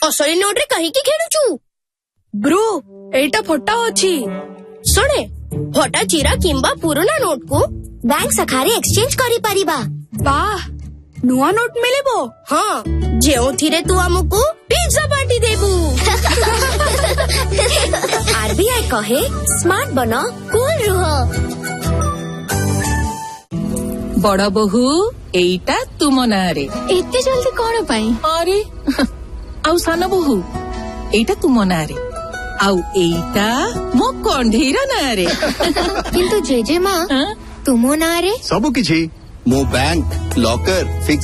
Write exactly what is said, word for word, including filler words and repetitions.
असली नोट रे कहीं की खेलुचु ब्रो एटा फटा अछि सुने फटा चिरा किंबा पुराना नोट को बैंक शाखारे एक्सचेंज करी परिबा वाह नुआ नोट मिलेबो हाँ जेउथिरे तू हमको पिज्जा पार्टी देबू आरबीआई कहे स्मार्ट बनो कूल रहो बड़ बहु एइटा तुम नारे एते जल्दी कौन पाई अरे आउ सान बहु एइटा तुम नारे आउ एइटा मो कंढीरा नारे किंतु जेजे माँ तुमो नारे सब किछि मो बैंक लॉकर फिक्स